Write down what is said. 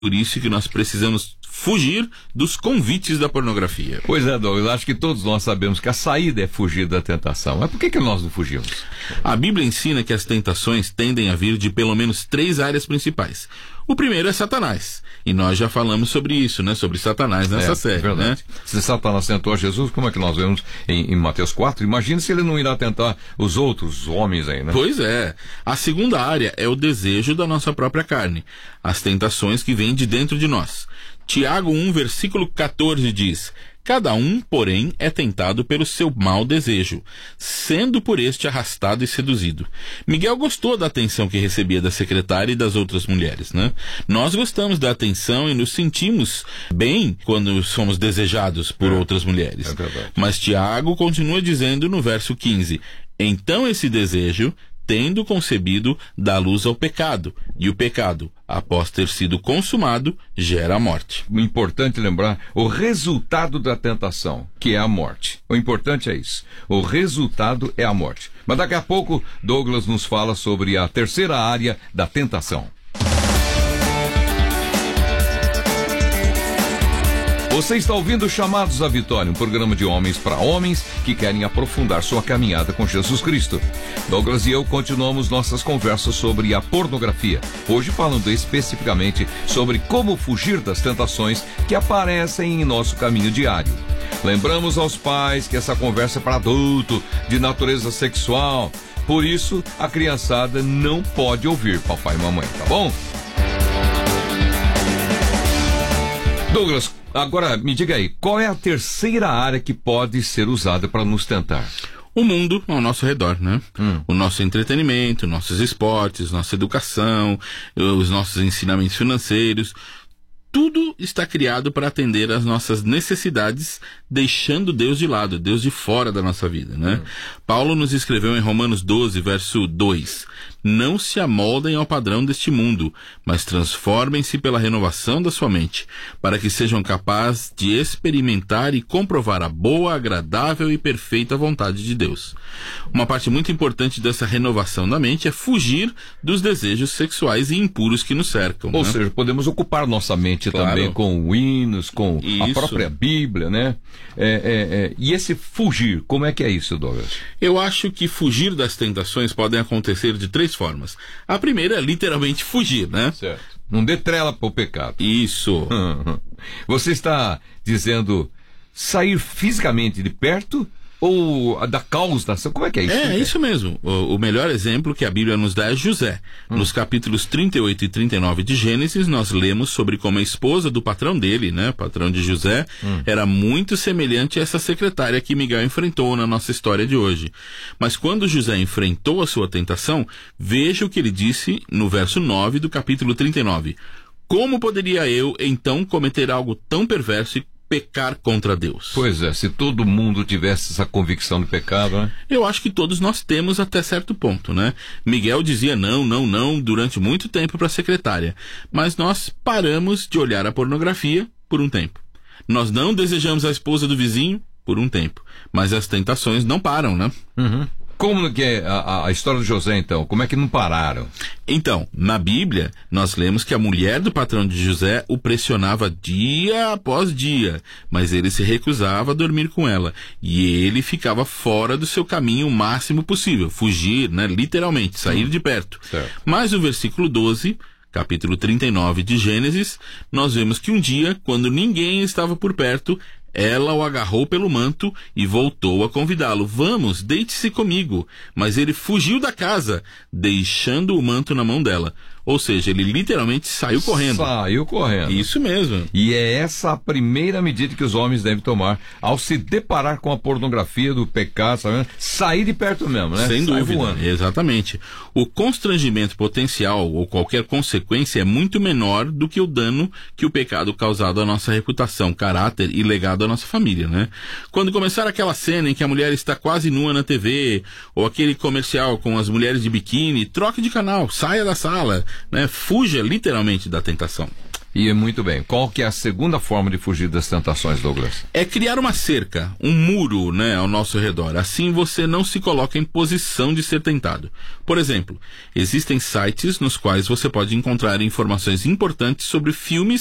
Por isso que nós precisamos fugir dos convites da pornografia. Pois é, Douglas, acho que todos nós sabemos que a saída é fugir da tentação. Mas por que nós não fugimos? A Bíblia ensina que as tentações tendem a vir de pelo menos 3 áreas principais. O primeiro é Satanás. E nós já falamos sobre isso, né? Sobre Satanás nessa série, verdade, né? Se Satanás tentou a Jesus, como é que nós vemos em Mateus 4? Imagina se ele não irá tentar os outros homens aí, né? Pois é. A segunda área é o desejo da nossa própria carne. As tentações que vêm de dentro de nós. Tiago 1, versículo 14 diz: cada um, porém, é tentado pelo seu mau desejo, sendo por este arrastado e seduzido. Miguel gostou da atenção que recebia da secretária e das outras mulheres, né? Nós gostamos da atenção e nos sentimos bem quando somos desejados por outras mulheres. É verdade. Mas Tiago continua dizendo no verso 15: então esse desejo, tendo concebido, dá luz ao pecado, e o pecado, após ter sido consumado, gera a morte. Importante lembrar o resultado da tentação, que é a morte. O importante é isso. O resultado é a morte. Mas daqui a pouco, Douglas nos fala sobre a terceira área da tentação. Você está ouvindo Chamados à Vitória, um programa de homens para homens que querem aprofundar sua caminhada com Jesus Cristo. Douglas e eu continuamos nossas conversas sobre a pornografia, hoje falando especificamente sobre como fugir das tentações que aparecem em nosso caminho diário. Lembramos aos pais que essa conversa é para adulto, de natureza sexual, por isso a criançada não pode ouvir papai e mamãe, tá bom? Douglas, agora me diga aí, qual é a terceira área que pode ser usada para nos tentar? O mundo ao nosso redor, né? O nosso entretenimento, nossos esportes, nossa educação, os nossos ensinamentos financeiros. Tudo está criado para atender às nossas necessidades, deixando Deus de lado, Deus de fora da nossa vida, né? Paulo nos escreveu em Romanos 12, verso 2: não se amoldem ao padrão deste mundo, mas transformem-se pela renovação da sua mente, para que sejam capazes de experimentar e comprovar a boa, agradável e perfeita vontade de Deus. Uma parte muito importante dessa renovação da mente é fugir dos desejos sexuais e impuros que nos cercam. Ou né? seja, podemos ocupar nossa mente também com hinos, com a própria Bíblia, né? E esse fugir, como é que é isso, Douglas? Eu acho que fugir das tentações podem acontecer de 3 formas. A primeira é literalmente fugir, né? Certo. Não dê trela para o pecado. Isso. Você está dizendo sair fisicamente de perto ou da causa da ação? Como é que é isso? É isso mesmo. O melhor exemplo que a Bíblia nos dá é José. Nos capítulos 38 e 39 de Gênesis, nós lemos sobre como a esposa do patrão dele, né, patrão de José, era muito semelhante a essa secretária que Miguel enfrentou na nossa história de hoje. Mas quando José enfrentou a sua tentação, veja o que ele disse no verso 9 do capítulo 39. Como poderia eu, então, cometer algo tão perverso e pecar contra Deus? Pois é, se todo mundo tivesse essa convicção do pecado, né? Eu acho que todos nós temos até certo ponto, né? Miguel dizia não durante muito tempo para a secretária, mas nós paramos de olhar a pornografia por um tempo. Nós não desejamos a esposa do vizinho por um tempo, mas as tentações não param, né? Como que é a história de José, então? Como é que não pararam? Então, na Bíblia, nós lemos que a mulher do patrão de José o pressionava dia após dia, mas ele se recusava a dormir com ela, e ele ficava fora do seu caminho o máximo possível, fugir, né, literalmente, sair de perto. Certo. Mas no versículo 12, capítulo 39 de Gênesis, nós vemos que um dia, quando ninguém estava por perto, ela o agarrou pelo manto e voltou a convidá-lo. Vamos, deite-se comigo. Mas ele fugiu da casa, deixando o manto na mão dela. Ou seja, ele literalmente saiu correndo. Saiu correndo. Isso mesmo. E é essa a primeira medida que os homens devem tomar ao se deparar com a pornografia do pecado, sabe? Sair de perto mesmo, né? Sem dúvida, voando. Exatamente. O constrangimento potencial ou qualquer consequência é muito menor do que o dano que o pecado causado à nossa reputação, caráter e legado à nossa família, né? Quando começar aquela cena em que a mulher está quase nua na TV, ou aquele comercial com as mulheres de biquíni, troque de canal, saia da sala, né? Fuja literalmente da tentação. E muito bem. Qual que é a segunda forma de fugir das tentações, Douglas? É criar uma cerca, um muro, né, ao nosso redor. Assim você não se coloca em posição de ser tentado. Por exemplo, existem sites nos quais você pode encontrar informações importantes sobre filmes